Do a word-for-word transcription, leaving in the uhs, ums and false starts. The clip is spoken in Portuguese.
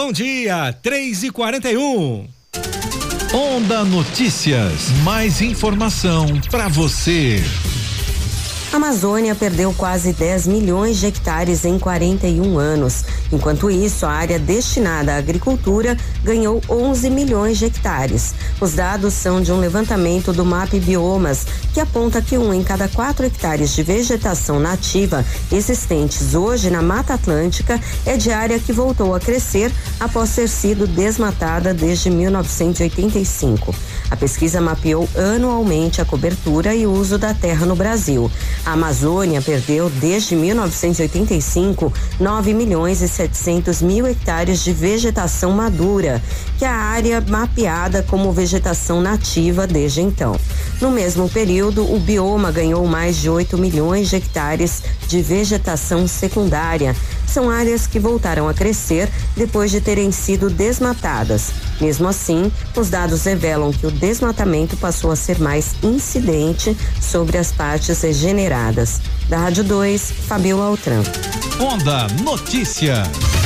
bom dia, três e quarenta e um. Onda Notícias, mais informação para você. A Amazônia perdeu quase dez milhões de hectares em quarenta e um anos. Enquanto isso, a área destinada à agricultura ganhou onze milhões de hectares. Os dados são de um levantamento do MAP Biomas, que aponta que um em cada quatro hectares de vegetação nativa existentes hoje na Mata Atlântica é de área que voltou a crescer após ter sido desmatada desde mil novecentos e oitenta e cinco. A pesquisa mapeou anualmente a cobertura e uso da terra no Brasil. A Amazônia perdeu desde mil novecentos e oitenta e cinco nove milhões e setecentos mil hectares de vegetação madura, que é a área mapeada como vegetação nativa desde então. No mesmo período, o bioma ganhou mais de oito milhões de hectares de vegetação secundária. São áreas que voltaram a crescer depois de terem sido desmatadas. Mesmo assim, os dados revelam que o desmatamento passou a ser mais incidente sobre as partes regeneradas. Da Rádio dois, Fabiola Altran. Onda Notícias.